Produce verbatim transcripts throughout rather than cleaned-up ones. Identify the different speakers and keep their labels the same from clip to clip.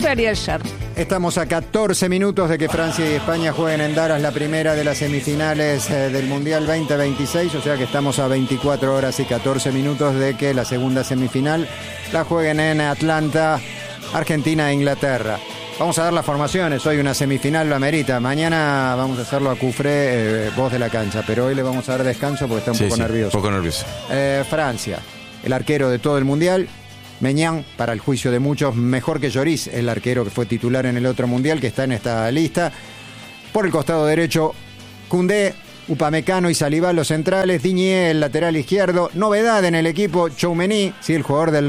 Speaker 1: Felipe Ariellar.
Speaker 2: Estamos a catorce minutos de que Francia y España jueguen en Dallas la primera de las semifinales eh, del Mundial veinte veintiséis, o sea que estamos a veinticuatro horas y catorce minutos de que la segunda semifinal la jueguen en Atlanta, Argentina e Inglaterra. Vamos a dar las formaciones, hoy una semifinal lo amerita, mañana vamos a hacerlo a Cufré, eh, voz de la cancha, pero hoy le vamos a dar descanso porque está un
Speaker 3: sí,
Speaker 2: poco
Speaker 3: sí,
Speaker 2: nervioso.
Speaker 3: Un poco nervioso.
Speaker 2: Eh, Francia, el arquero de todo el Mundial, Maignan, para el juicio de muchos, mejor que Lloris, el arquero que fue titular en el otro Mundial, que está en esta lista. Por el costado derecho, Koundé, Upamecano y Saliba los centrales, Digne el lateral izquierdo. Novedad en el equipo, Tchouaméni, sí, el jugador del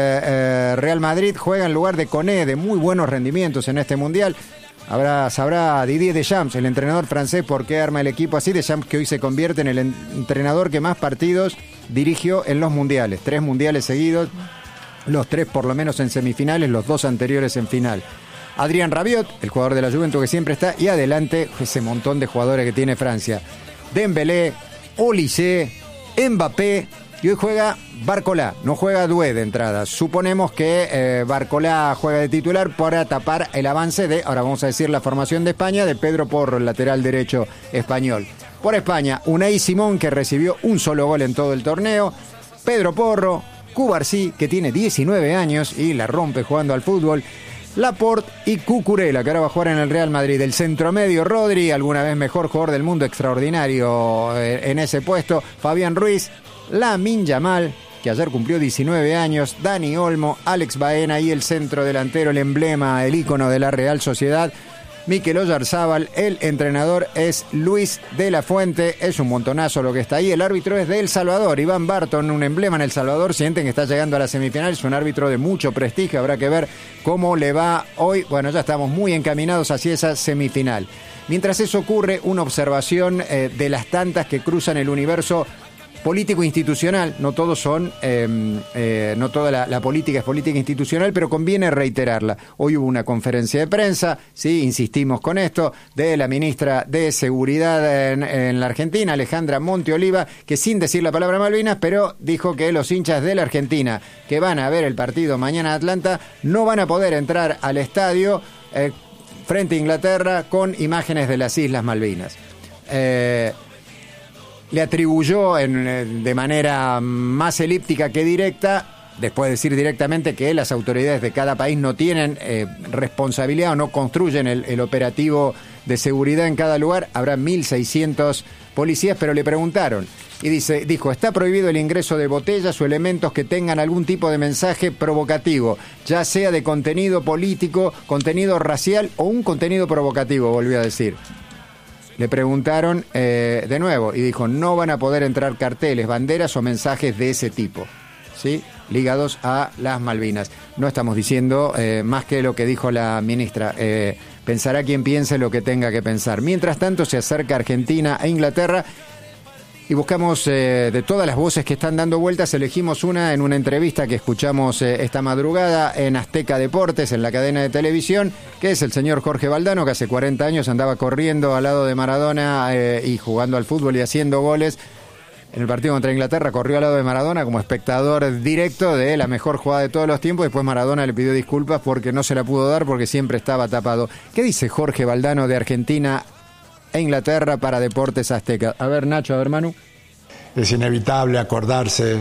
Speaker 2: eh, Real Madrid, juega en lugar de Koné, de muy buenos rendimientos en este Mundial. Habrá, sabrá Didier Deschamps, el entrenador francés, por qué arma el equipo así. Deschamps, que hoy se convierte en el entrenador que más partidos dirigió en los Mundiales. Tres Mundiales seguidos, los tres por lo menos en semifinales, los dos anteriores en final. Adrien Rabiot, el jugador de la Juventus que siempre está, y adelante ese montón de jugadores que tiene Francia. Dembélé, Olise, Mbappé, y hoy juega Barcola, no juega Doué de entrada. Suponemos que eh, Barcola juega de titular para tapar el avance de, ahora vamos a decir la formación de España, de Pedro Porro, el lateral derecho español. Por España, Unai Simón, que recibió un solo gol en todo el torneo, Pedro Porro, Cubarsí, que tiene diecinueve años y la rompe jugando al fútbol, Laporte y Cucurella, que ahora va a jugar en el Real Madrid. El centromedio, Rodri, alguna vez mejor jugador del mundo, extraordinario en ese puesto, Fabián Ruiz, Lamine Yamal, que ayer cumplió diecinueve años, Dani Olmo, Alex Baena y el centro delantero, el emblema, el ícono de la Real Sociedad, Mikel Oyarzábal. El entrenador es Luis de la Fuente. Es un montonazo lo que está ahí. El árbitro es de El Salvador, Iván Barton, un emblema en El Salvador. Sienten que está llegando a la semifinal. Es un árbitro de mucho prestigio. Habrá que ver cómo le va hoy. Bueno, ya estamos muy encaminados hacia esa semifinal. Mientras eso ocurre, una observación eh, de las tantas que cruzan el universo político institucional. No todos son, eh, eh, no toda la, la política es política institucional, pero conviene reiterarla. Hoy hubo una conferencia de prensa, sí, insistimos con esto, de la ministra de Seguridad en, en la Argentina, Alejandra Monteoliva, que sin decir la palabra Malvinas, pero dijo que los hinchas de la Argentina que van a ver el partido mañana en Atlanta no van a poder entrar al estadio eh, frente a Inglaterra con imágenes de las Islas Malvinas. Eh, le atribuyó en, de manera más elíptica que directa, después de decir directamente que las autoridades de cada país no tienen eh, responsabilidad o no construyen el, el operativo de seguridad en cada lugar. Habrá mil seiscientos policías, pero le preguntaron y dice, dijo, está prohibido el ingreso de botellas o elementos que tengan algún tipo de mensaje provocativo, ya sea de contenido político, contenido racial o un contenido provocativo, volvió a decir. Le preguntaron eh, de nuevo y dijo, no van a poder entrar carteles, banderas o mensajes de ese tipo, ¿sí? Ligados a las Malvinas. No estamos diciendo eh, más que lo que dijo la ministra. Eh, pensará quien piense lo que tenga que pensar. Mientras tanto, se acerca Argentina e Inglaterra y buscamos eh, de todas las voces que están dando vueltas, elegimos una en una entrevista que escuchamos eh, esta madrugada en Azteca Deportes, en la cadena de televisión, que es el señor Jorge Valdano, que hace cuarenta años andaba corriendo al lado de Maradona eh, y jugando al fútbol y haciendo goles. En el partido contra Inglaterra corrió al lado de Maradona como espectador directo de la mejor jugada de todos los tiempos. Después Maradona le pidió disculpas porque no se la pudo dar porque siempre estaba tapado. ¿Qué dice Jorge Valdano de Argentina e Inglaterra para Deportes Azteca? A ver, Nacho, a ver, Manu.
Speaker 4: Es inevitable acordarse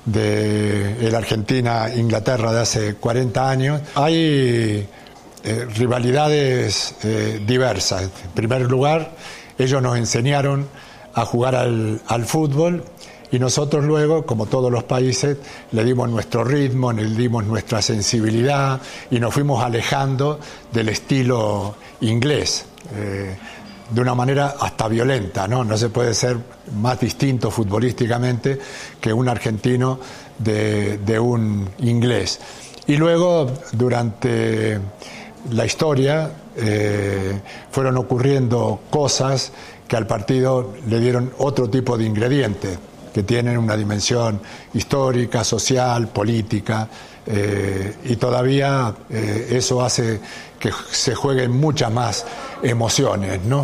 Speaker 4: de el Argentina-Inglaterra de hace cuarenta años. Hay eh, rivalidades eh, diversas. En primer lugar, ellos nos enseñaron a jugar al, al fútbol y nosotros luego, como todos los países, le dimos nuestro ritmo, le dimos nuestra sensibilidad y nos fuimos alejando del estilo inglés. Eh, de una manera hasta violenta, ¿no? No se puede ser más distinto futbolísticamente que un argentino de, de un inglés. Y luego, durante la historia, eh, fueron ocurriendo cosas que al partido le dieron otro tipo de ingredientes, que tienen una dimensión histórica, social, política, eh, y todavía eh, eso hace que se jueguen muchas más emociones, ¿no?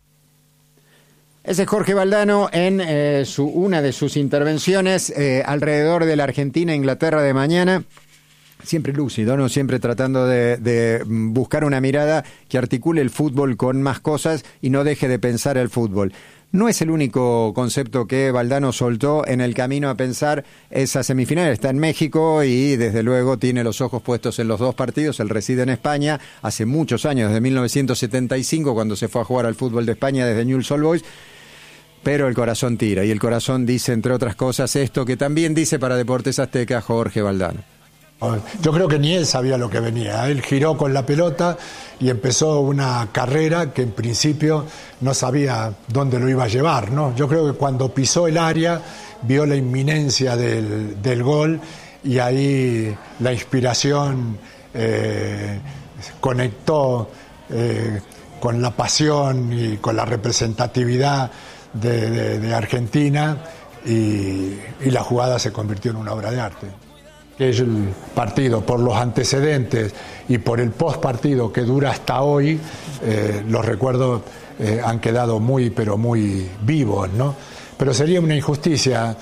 Speaker 2: Ese es Jorge Valdano en eh, su, una de sus intervenciones eh, alrededor de la Argentina-Inglaterra de mañana. siempre lúcido, ¿no? Siempre tratando de, de buscar una mirada que articule el fútbol con más cosas y no deje de pensar el fútbol. No es el único concepto que Valdano soltó en el camino a pensar esa semifinal. Está en México y desde luego tiene los ojos puestos en los dos partidos. Él reside en España hace muchos años, desde mil novecientos setenta y cinco, cuando se fue a jugar al fútbol de España desde Newell's Old Boys. Pero el corazón tira, y el corazón dice, entre otras cosas, esto que también dice para Deportes Azteca Jorge Valdano.
Speaker 4: Yo creo que ni él sabía lo que venía. Él giró con la pelota y empezó una carrera que en principio no sabía dónde lo iba a llevar, ¿no? Yo creo que cuando pisó el área vio la inminencia del, del gol y ahí la inspiración eh, conectó eh, con la pasión y con la representatividad de, de, de Argentina y, y la jugada se convirtió en una obra de arte. Que es el partido, por los antecedentes y por el postpartido que dura hasta hoy, eh, los recuerdos eh, han quedado muy, pero muy vivos, ¿no? Pero sería una injusticia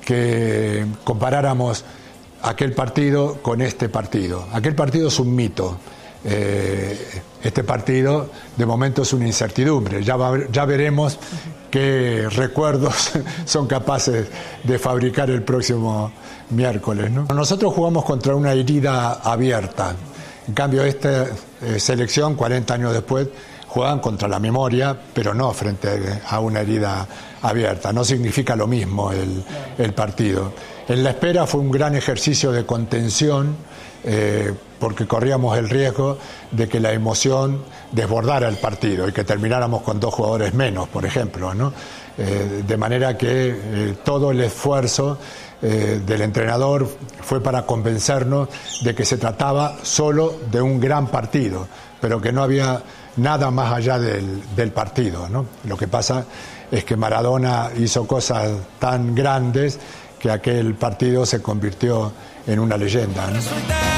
Speaker 4: que comparáramos aquel partido con este partido. Aquel partido es un mito. Eh, este partido, de momento, es una incertidumbre. Ya, va, ya veremos qué recuerdos son capaces de fabricar el próximo miércoles, ¿no? Nosotros jugamos contra una herida abierta. En cambio, esta eh, selección, cuarenta años después, juegan contra la memoria, pero no frente a una herida abierta. No significa lo mismo el, el partido. En la espera fue un gran ejercicio de contención, eh, porque corríamos el riesgo de que la emoción desbordara el partido y que termináramos con dos jugadores menos, por ejemplo, ¿no? Eh, de manera que eh, todo el esfuerzo eh, del entrenador fue para convencernos de que se trataba solo de un gran partido, pero que no había nada más allá del, del partido, ¿no? Lo que pasa es que Maradona hizo cosas tan grandes que aquel partido se convirtió en una leyenda, ¿no?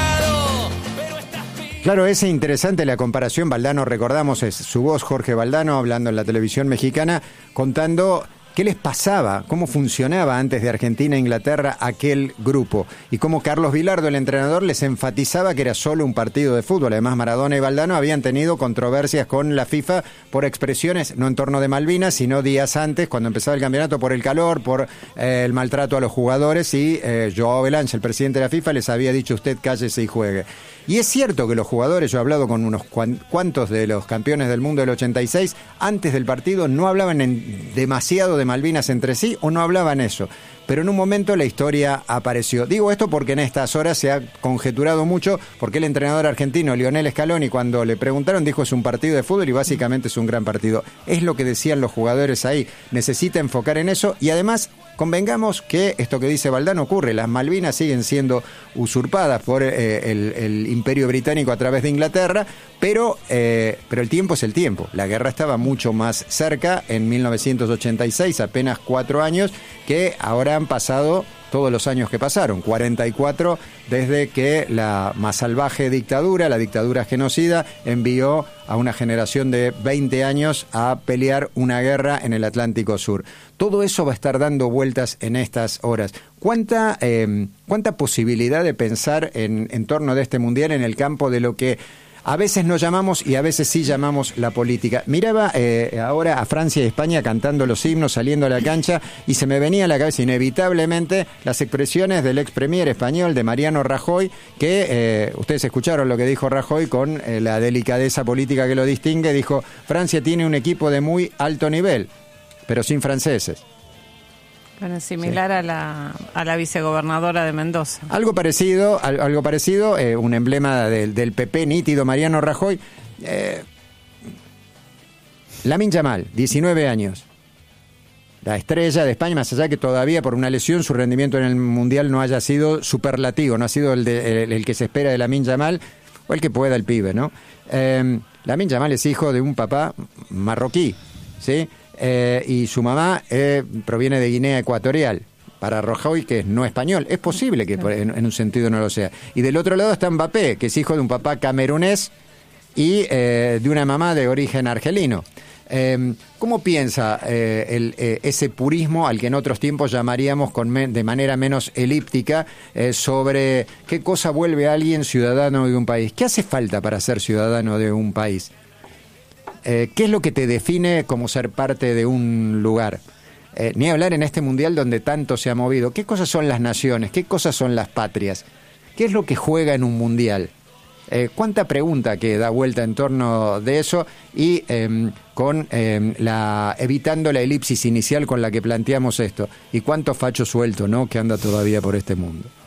Speaker 2: Claro, es interesante la comparación. Valdano, recordamos, es su voz, Jorge Valdano, hablando en la televisión mexicana, contando qué les pasaba, cómo funcionaba antes de Argentina e Inglaterra aquel grupo, y cómo Carlos Vilardo, el entrenador, les enfatizaba que era solo un partido de fútbol. Además, Maradona y Valdano habían tenido controversias con la FIFA por expresiones, no en torno de Malvinas, sino días antes, cuando empezaba el campeonato, por el calor, por eh, el maltrato a los jugadores, y eh, Joao Belange, el presidente de la FIFA, les había dicho: usted cállese y juegue. Y es cierto que los jugadores, yo he hablado con unos cuantos de los campeones del mundo del ochenta y seis, antes del partido no hablaban en demasiado de Malvinas entre sí, o no hablaban eso. Pero en un momento la historia apareció. Digo esto porque en estas horas se ha conjeturado mucho, porque el entrenador argentino Lionel Scaloni, cuando le preguntaron, dijo: es un partido de fútbol, y básicamente es un gran partido. Es lo que decían los jugadores ahí. Necesita enfocar en eso, y además convengamos que esto que dice Valdano ocurre. Las Malvinas siguen siendo usurpadas por eh, el, el Imperio Británico a través de Inglaterra, pero, eh, pero el tiempo es el tiempo. La guerra estaba mucho más cerca en mil novecientos ochenta y seis, apenas cuatro años, que ahora han pasado todos los años que pasaron, cuarenta y cuatro, desde que la más salvaje dictadura, la dictadura genocida, envió a una generación de veinte años a pelear una guerra en el Atlántico Sur. Todo eso va a estar dando vueltas en estas horas. ¿Cuánta, eh, cuánta posibilidad de pensar en, en torno de este Mundial en el campo de lo que a veces no llamamos y a veces sí llamamos la política? Miraba eh, ahora a Francia y España cantando los himnos, saliendo a la cancha, y se me venía a la cabeza inevitablemente las expresiones del ex premier español, de Mariano Rajoy, que eh, ustedes escucharon lo que dijo Rajoy con eh, la delicadeza política que lo distingue. Dijo: Francia tiene un equipo de muy alto nivel, pero sin franceses.
Speaker 1: Bueno, similar sí. a la a la vicegobernadora de Mendoza. Algo
Speaker 2: parecido, algo parecido, eh, un emblema del, del P P nítido, Mariano Rajoy. Eh, Lamine Yamal, diecinueve años. La estrella de España, más allá que todavía por una lesión su rendimiento en el Mundial no haya sido superlativo, no ha sido el, de, el, el que se espera de Lamine Yamal, o el que pueda el pibe, ¿no? Eh, Lamine Yamal es hijo de un papá marroquí, ¿sí? Eh, y su mamá eh, proviene de Guinea Ecuatorial. Para Rajoy, que es no español, es posible que en, en un sentido no lo sea. Y del otro lado está Mbappé, que es hijo de un papá camerunés y eh, de una mamá de origen argelino. Eh, ¿Cómo piensa eh, el, eh, ese purismo al que en otros tiempos llamaríamos con me, de manera menos elíptica eh, sobre qué cosa vuelve a alguien ciudadano de un país? ¿Qué hace falta para ser ciudadano de un país? Eh, ¿Qué es lo que te define como ser parte de un lugar? Eh, ni hablar en este mundial donde tanto se ha movido. ¿Qué cosas son las naciones? ¿Qué cosas son las patrias? ¿Qué es lo que juega en un mundial? Eh, ¿Cuánta pregunta que da vuelta en torno de eso? Y eh, con eh, la evitando la elipsis inicial con la que planteamos esto. ¿Y cuánto facho suelto, no, que anda todavía por este mundo?